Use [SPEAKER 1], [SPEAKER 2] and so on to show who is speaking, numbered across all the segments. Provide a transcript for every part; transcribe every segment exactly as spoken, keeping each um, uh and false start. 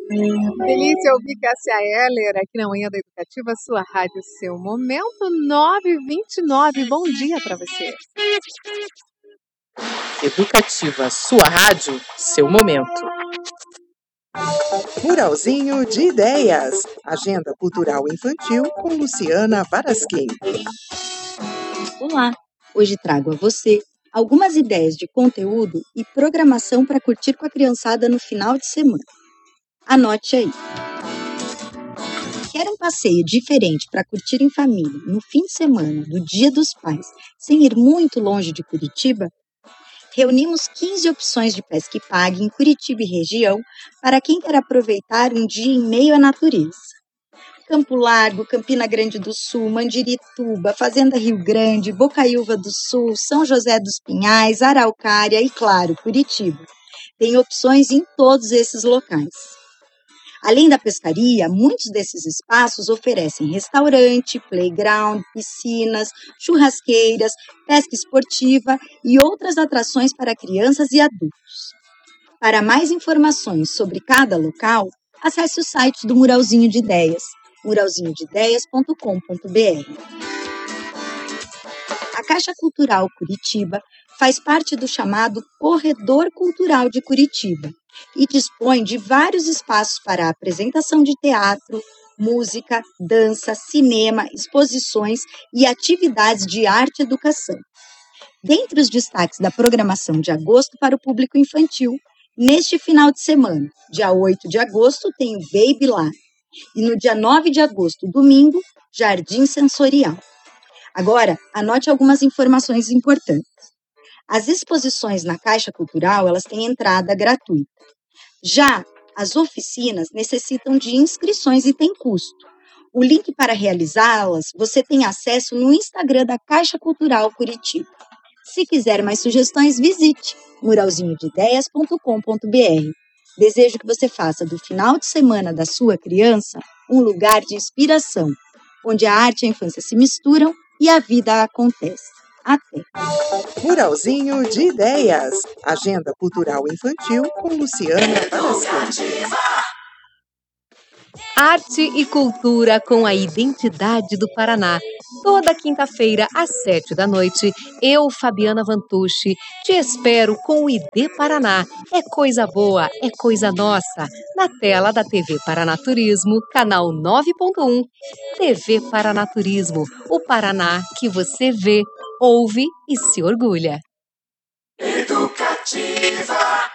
[SPEAKER 1] Delícia ouvir Cássia Eller aqui na Manhã da Educativa, sua rádio, seu momento, nove e vinte e nove. Bom dia para você.
[SPEAKER 2] Educativa, sua rádio, seu momento.
[SPEAKER 3] Muralzinho de Ideias, agenda cultural infantil com Luciana Varasquim.
[SPEAKER 4] Olá, hoje trago a você algumas ideias de conteúdo e programação para curtir com a criançada no final de semana. Anote aí. Quer um passeio diferente para curtir em família no fim de semana do Dia dos Pais, sem ir muito longe de Curitiba? Reunimos quinze opções de pesca e pague em Curitiba e região para quem quer aproveitar um dia em meio à natureza. Campo Largo, Campina Grande do Sul, Mandirituba, Fazenda Rio Grande, Bocaiúva do Sul, São José dos Pinhais, Araucária e, claro, Curitiba. Tem opções em todos esses locais. Além da pescaria, muitos desses espaços oferecem restaurante, playground, piscinas, churrasqueiras, pesca esportiva e outras atrações para crianças e adultos. Para mais informações sobre cada local, acesse o site do Muralzinho de Ideias, muralzinho de ideias ponto com ponto b r. A Caixa Cultural Curitiba faz parte do chamado Corredor Cultural de Curitiba e dispõe de vários espaços para apresentação de teatro, música, dança, cinema, exposições e atividades de arte e educação. Dentre os destaques da programação de agosto para o público infantil, neste final de semana, dia oito de agosto, tem o Baby Lá. E no dia nove de agosto, domingo, Jardim Sensorial. Agora, anote algumas informações importantes. As exposições na Caixa Cultural, elas têm entrada gratuita. Já as oficinas necessitam de inscrições e têm custo. O link para realizá-las você tem acesso no Instagram da Caixa Cultural Curitiba. Se quiser mais sugestões, visite muralzinho de ideias ponto com ponto b r. Desejo que você faça do final de semana da sua criança um lugar de inspiração, onde a arte e a infância se misturam e a vida acontece. Até!
[SPEAKER 3] Muralzinho de Ideias, agenda cultural infantil com Luciana Varasquim.
[SPEAKER 1] Arte e cultura com a identidade do Paraná. Toda quinta-feira, às sete da noite, eu, Fabiana Vantucci, te espero com o I D Paraná. É coisa boa, é coisa nossa. Na tela da T V Paranaturismo, canal nove ponto um. T V Paranaturismo, o Paraná que você vê, ouve e se orgulha.
[SPEAKER 5] Educativa.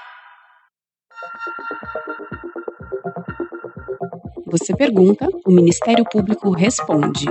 [SPEAKER 6] Você pergunta, o Ministério Público responde.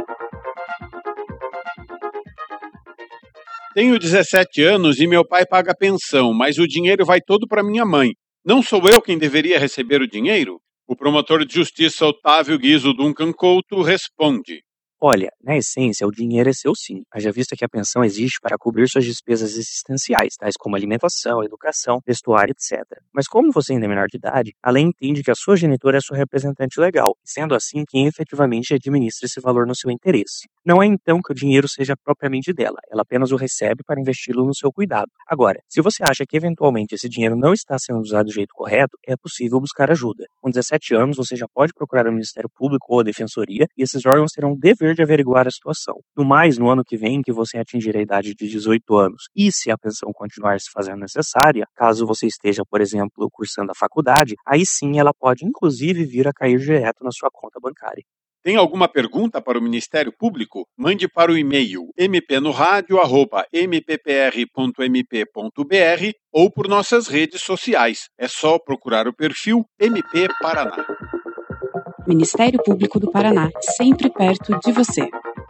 [SPEAKER 7] Tenho dezessete anos e meu pai paga pensão, mas o dinheiro vai todo para minha mãe. Não sou eu quem deveria receber o dinheiro? O promotor de justiça Otávio Guizo Duncan Couto responde.
[SPEAKER 8] Olha, na essência, o dinheiro é seu sim, haja vista que a pensão existe para cobrir suas despesas existenciais, tais como alimentação, educação, vestuário, etcétera. Mas como você ainda é menor de idade, a lei entende que a sua genitora é sua representante legal, e sendo assim quem efetivamente administra esse valor no seu interesse. Não é então que o dinheiro seja propriamente dela, ela apenas o recebe para investi-lo no seu cuidado. Agora, se você acha que eventualmente esse dinheiro não está sendo usado do jeito correto, é possível buscar ajuda. Com dezessete anos, você já pode procurar o Ministério Público ou a Defensoria, e esses órgãos terão o dever de averiguar a situação. No mais, no ano que vem, que você atingir a idade de dezoito anos, e se a pensão continuar se fazendo necessária, caso você esteja, por exemplo, cursando a faculdade, aí sim ela pode inclusive vir a cair direto na sua conta bancária.
[SPEAKER 7] Tem alguma pergunta para o Ministério Público? Mande para o e-mail m p no radio arroba m p p r ponto m p ponto b r ou por nossas redes sociais. É só procurar o perfil M P Paraná.
[SPEAKER 6] Ministério Público do Paraná, sempre perto de você.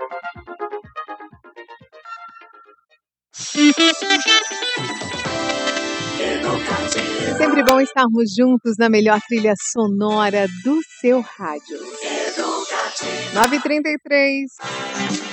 [SPEAKER 1] Sempre bom estarmos juntos na melhor trilha sonora do seu rádio. nove e trinta e três.